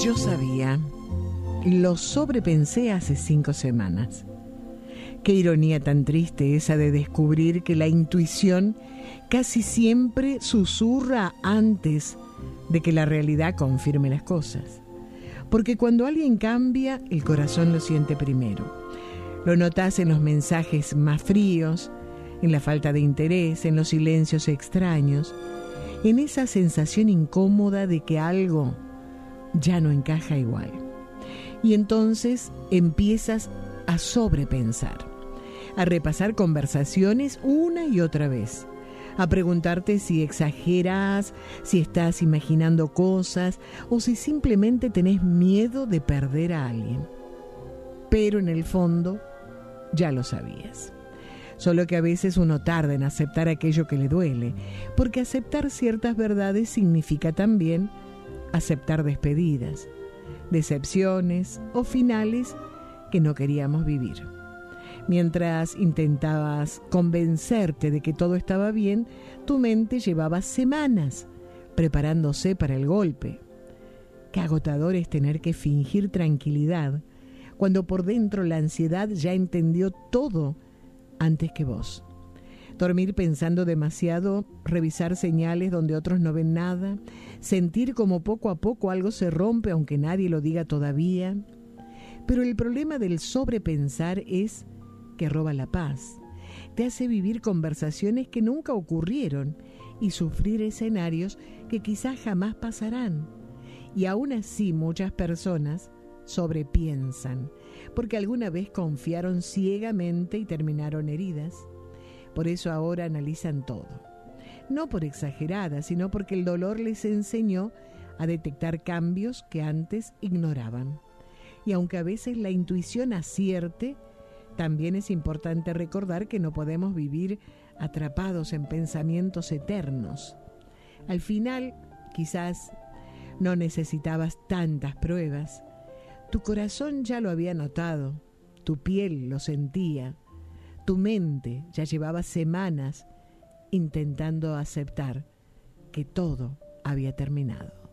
Yo sabía, lo sobrepensé hace 5 semanas. Qué ironía tan triste esa de descubrir que la intuición casi siempre susurra antes de que la realidad confirme las cosas. Porque cuando alguien cambia, el corazón lo siente primero. Lo notas en los mensajes más fríos, en la falta de interés, en los silencios extraños, en esa sensación incómoda de que algo ya no encaja igual. Y entonces empiezas a sobrepensar, a repasar conversaciones una y otra vez, a preguntarte si exageras, si estás imaginando cosas o si simplemente tenés miedo de perder a alguien. Pero en el fondo ya lo sabías. Solo que a veces uno tarda en aceptar aquello que le duele, porque aceptar ciertas verdades significa también aceptar despedidas, decepciones o finales que no queríamos vivir. Mientras intentabas convencerte de que todo estaba bien, tu mente llevaba semanas preparándose para el golpe. Qué agotador es tener que fingir tranquilidad cuando por dentro la ansiedad ya entendió todo antes que vos. Dormir pensando demasiado, revisar señales donde otros no ven nada, sentir como poco a poco algo se rompe aunque nadie lo diga todavía. Pero el problema del sobrepensar es que roba la paz, te hace vivir conversaciones que nunca ocurrieron y sufrir escenarios que quizás jamás pasarán. Y aún así muchas personas sobrepiensan, porque alguna vez confiaron ciegamente y terminaron heridas. Por eso ahora analizan todo. No por exageradas, sino porque el dolor les enseñó a detectar cambios que antes ignoraban. Y aunque a veces la intuición acierte, también es importante recordar que no podemos vivir atrapados en pensamientos eternos. Al final, quizás no necesitabas tantas pruebas. Tu corazón ya lo había notado, tu piel lo sentía, tu mente ya llevaba semanas intentando aceptar que todo había terminado.